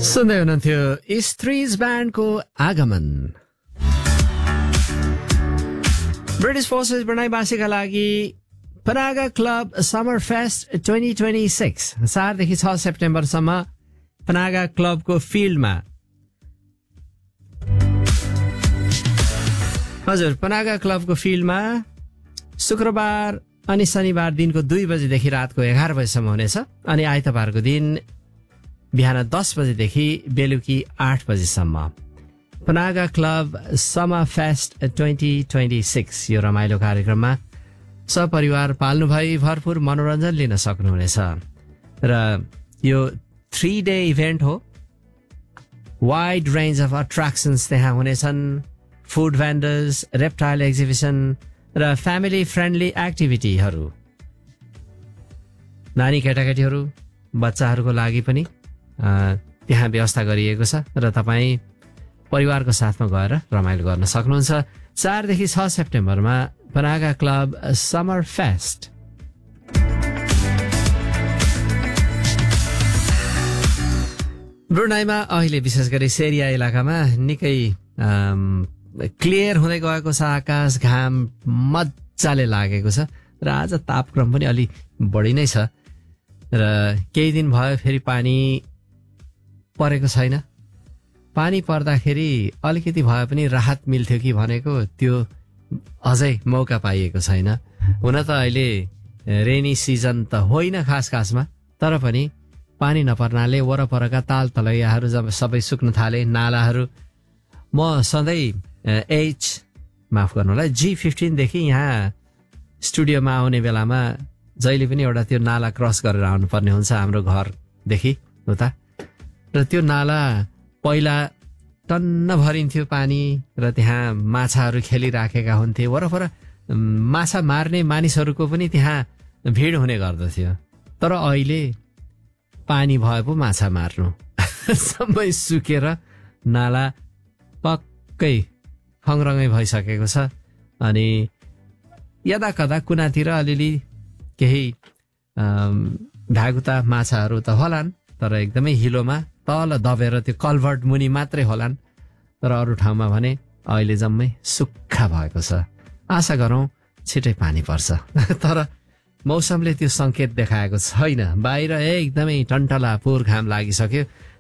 सुन्दै हुनुहुन्थ्यो स्त्रीज ब्यान्डको आगमन। ब्रिटिस फोर्सेस ब्रनाइवासीका लागि पनागा क्लब समर फेस्ट 2026 4 देखि 6 सेप्टेम्बरसम्म पनागा क्लबको फिल्डमा। हजुर, पनागा क्लबको फिल्डमा शुक्रबार अनि शनिबार दिनको 2 बजेदेखि रातको 11 बजेसम्म हुनेछ अनि आइतबारको दिन बिहान 10 बजेदेखि बेलुकी 8 बजेसम्म। पनागा क्लब समर फेस्ट 2026 यो रमाइलो कार्यक्रममा सपरिवार पाल्नु भई भरपूर मनोरञ्जन लिन सक्नुहुनेछ र यो 3 डे इभेन्ट हो। वाइड रेन्ज अफ अट्र्याक्सन्स त्यहाँ हुनेछन्, फुड भेन्डर्स, रेप्टाइल एक्जिबिसन र फ्यामिली फ्रेन्डली एक्टिभिटीहरू। नानी केटाकेटीहरू बच्चाहरूको लागि पनि त्यहाँ व्यवस्था गरिएको छ र तपाईँ परिवारको साथमा गएर रमाइलो गर्न सक्नुहुन्छ। 4 देखि 6 सेप्टेम्बरमा पनागा क्लब समर फेस्ट। ब्रुनाईमा अहिले विशेष गरी सेरिया इलाकामा निकै क्लियर हुँदै गएको छ आकाश, घाम मजाले लागेको छ र आज तापक्रम पनि अलि बढी नै छ र केही दिन भयो फेरि पानी परेको छैन। पानी पर्दाखेरि अलिकति भए पनि राहत मिल्थ्यो कि भनेको त्यो अझै मौका पाइएको छैन। हुन त अहिले रेनी सिजन त होइन खासमा, तर पनि पानी नपर्नाले वरपरका ताल तलैयाहरू जब सबै सुक्न थाले, नालाहरू। म सधैँ माफ गर्नुलाई G15 देखि यहाँ स्टुडियोमा आउने बेलामा जहिले पनि एउटा त्यो नाला क्रस गरेर आउनु पर्ने हुन्छ हाम्रो घरदेखि उता, र त्यो नाला पहिला टन्न भरिन्थ्यो पानी र त्यहाँ माछाहरू खेलिराखेका हुन्थे। वरपर माछा मार्ने मानिसहरूको पनि त्यहाँ भिड हुने गर्दथ्यो। तर अहिले पानी भए पो माछा मार्नु सबै सुकेर नाला पक्कै खङरङै भइसकेको छ अनि यदा कदा कुनातिर अलिअलि केही भ्यागुता माछाहरू त होलान्, तर एकदमै हिलोमा तल दबेर त्यो कल्भर्ट मुनि मात्रै होलान्। तर अरू ठाउँमा भने अहिले जम्मै सुक्खा भएको छ। आशा गरौँ छिटै पानी पर्छ तर मौसमले त्यो संकेत देखाएको छैन। बाहिर एकदमै टन्टला पोर घाम लागिसक्यो